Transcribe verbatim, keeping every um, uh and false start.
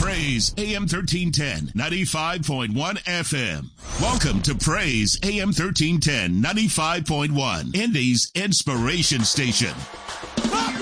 Praise A M thirteen ten, ninety-five point one F M. Welcome to Praise A M thirteen ten, ninety-five point one, Indy's Inspiration Station.